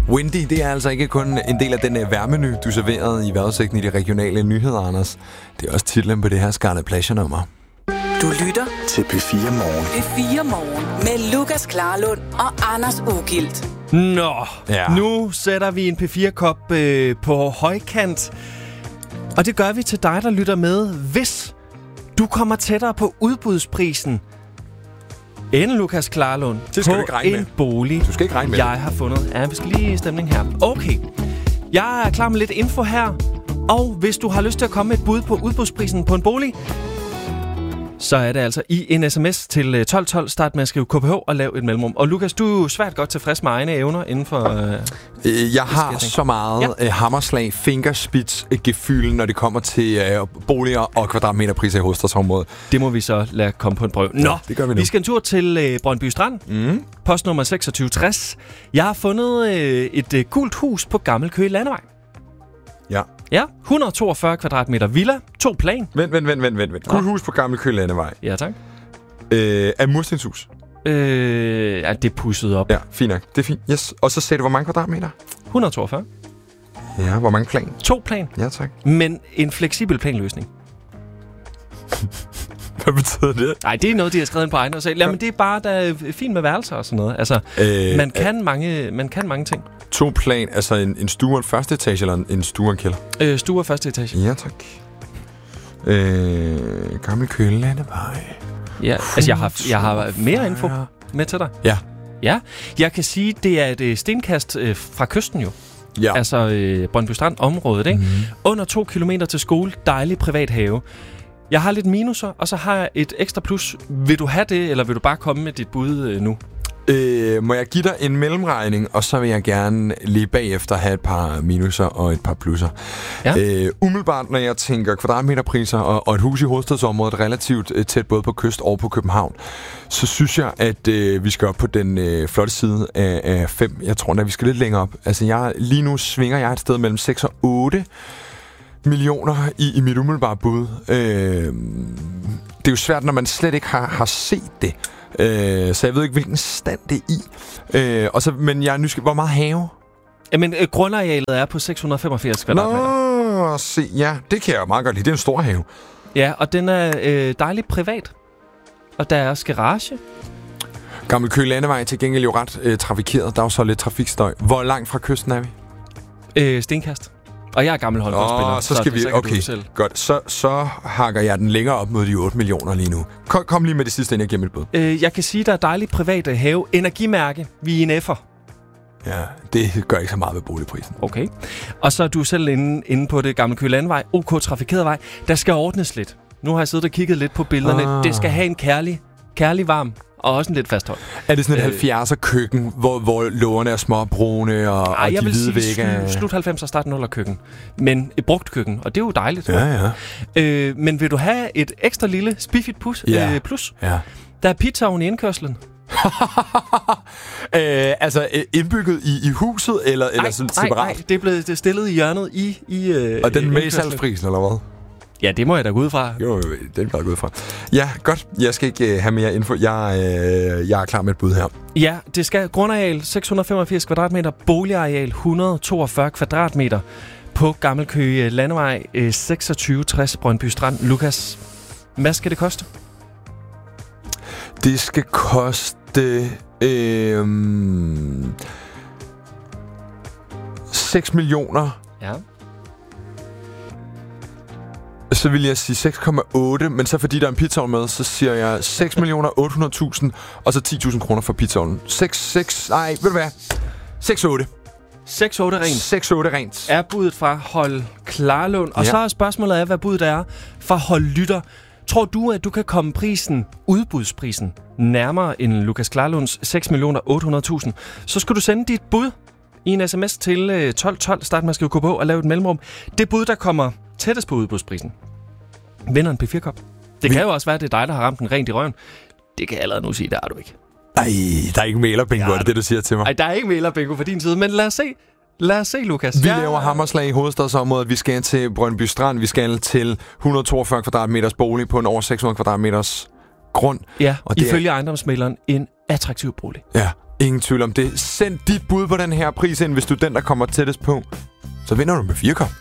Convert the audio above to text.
Windy, det er altså ikke kun en del af den værmeny, du serverede i vejrudsigten i de regionale nyheder, Anders. Det er også titlen på det her Scarlet Pleasure-nummer. Du lytter til P4 Morgen. P4 Morgen med Lukas Klarlund og Anders Ugilt. Nå, Nu sætter vi en P4-kop på højkant. Og det gør vi til dig, der lytter med, hvis du kommer tættere på udbudsprisen end Lukas Klarlund på en bolig, du skal ikke regne med jeg har fundet. Ja, vi skal lige stemning her. Okay, jeg er klar med lidt info her. Og hvis du har lyst til at komme med et bud på udbudsprisen på en bolig, så er det altså i en sms til 1212. Start med at skrive KPH og lav et mellemrum. Og Lukas, du er jo svært godt tilfreds med egne evner inden for... jeg har så meget hammerslag, fingerspidsgefyld, når det kommer til boliger og kvadratmeterpriser i hovedstadsområdet. Det må vi så lade komme på en prøve. Nå, det gør vi nu. Vi skal en tur til Brøndby Strand. Postnummer 2660. Jeg har fundet et gult hus på Gammel Køge Landevej. Ja. Ja, 142 kvadratmeter villa, 2 plan. Vent. Gult hus på Gammel Køge Landevej. Ja, tak. Er murstenshus? Ja, det er pusset op. Ja, fint nok. Det er fint. Yes. Og så sagde du, hvor mange kvadratmeter? 142. Ja, hvor mange plan? 2 plan. Ja, tak. Men en fleksibel planløsning. Hvad betyder det? Nej, det er noget, de har skrevet ind på egen og sagt. Jamen, det er bare, der er fint med værelser og sådan noget. Altså, man kan mange ting. 2 plan, altså en stue og en første etage, eller en stue og en kælder? Stue og første etage. Ja, tak. Gammel Køge Landevej. Ja, altså jeg har mere info med til dig. Ja. Ja, jeg kan sige, det er et stenkast fra kysten jo. Ja. Altså Brøndby Strand-området, ikke? Under 2 kilometer til skole, dejlig privat have. Jeg har lidt minuser, og så har jeg et ekstra plus. Vil du have det, eller vil du bare komme med dit bud nu? Må jeg give dig en mellemregning, og så vil jeg gerne lige bagefter have et par minuser og et par plusser. Ja. Umiddelbart, når jeg tænker kvadratmeterpriser og et hus i hovedstadsområdet relativt tæt både på kyst og på København, så synes jeg, at vi skal op på den flotte side af 5. Jeg tror, at vi skal lidt længere op. Altså, lige nu svinger jeg et sted mellem 6 og 8 millioner i mit umiddelbare bud. Det er jo svært, når man slet ikke har set det. Så jeg ved ikke, hvilken stand det er i. Men jeg er nysgerrig. Hvor meget have? Jamen, grundarealet er på 685 kvadratmeter. Nå, se, ja, det kan jeg jo meget godt lide. Det er en stor have. Ja, og den er dejligt privat. Og der er også garage. Gammel Køge Landevej til gengæld jo ret trafikeret. Der er jo så lidt trafikstøj. Hvor langt fra kysten er vi? Stenkast. Og jeg er gammel håndboldspiller. Så skal vi... Okay, godt. Så hakker jeg den længere op mod de 8 millioner lige nu. Kom lige med det sidste, inden jeg giver mit bud. Jeg kan sige, der er dejligt private have. Energimærke. Vi er en F'er. Ja, det gør ikke så meget ved boligprisen. Okay. Og så er du selv inde på det Gamle Køge Landevej. OK trafikeret vej. Der skal ordnes lidt. Nu har jeg siddet og kigget lidt på billederne. Det skal have en kærlig varm. Og også en lidt fasthold. Er det sådan et 70'er køkken, hvor lågerne er småbrune og de hvide vægge? Jeg vil sige slut 90'er, start 0'er køkken. Men et brugt køkken, og det er jo dejligt. Ja. Men vil du have et ekstra lille spiffigt plus? Ja. Der er pizzaovn i indkørslen. Altså indbygget i huset, eller sådan separat? Nej, det er blevet stillet i hjørnet i og den med i salgsprisen, eller hvad? Ja, det må jeg da gå ud fra. Jo, det kan gå ud fra. Ja, godt. Jeg skal ikke have mere info. Jeg er klar med et bud her. Ja, det skal grundareal 685 kvadratmeter, boligareal 142 kvadratmeter på Gammel Køge Landevej 2660 Brøndby Strand. Lukas, hvad skal det koste? Det skal koste 6 millioner. Ja. Så vil jeg sige 6,8, men så fordi der er en pizzaovn med, så siger jeg 6.800.000 og så 10.000 kroner for pizzaovnen. 6, nej, ved du hvad? 6,8. 6,8 rent. 6,8 rent. Er budet fra Hold Klarlund. Og så er spørgsmålet hvad budet er fra Hold Lytter. Tror du, at du kan komme udbudsprisen, nærmere end Lukas Klarlunds 6.800.000, så skal du sende dit bud i en sms til 1212. Start med at skrive KPH og lave et mellemrum. Det bud, der kommer tættest på udbudsprisen, vinder en P4-kop. Det kan jo også være, at det er dig, der har ramt den rent i røven. Det kan jeg allerede nu sige, det er du ikke. Ej, der er ikke mælerbingo, det du siger til mig. Nej, der er ikke mælerbingo på din side, men lad os se, Lukas. Vi laver hammerslag i hovedstadsområdet. Vi skal til Brøndby Strand. Vi skal til 142 kvadratmeters bolig på en over 600 kvadratmeters grund. Ja, og ifølge ejendomsmægleren en attraktiv bolig. Ja, Ingen tvivl om det. Send dit bud på den her pris ind, hvis du er den, der kommer tættest på. Så vinder du med 4 kop.